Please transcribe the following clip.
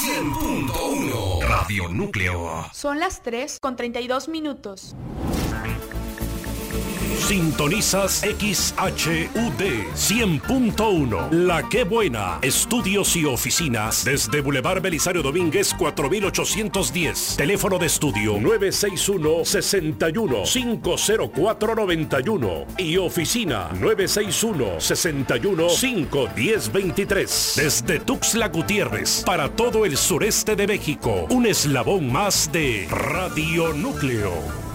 100.1 Radio Núcleo. Son las 3:32. Sintonizas XHUD 100.1. La Qué Buena. Estudios y oficinas desde Boulevard Belisario Domínguez 4810. Teléfono de estudio 961-61-50491 y oficina 961-61-51023. Desde Tuxtla Gutiérrez para todo el sureste de México. Un eslabón más de Radio Núcleo.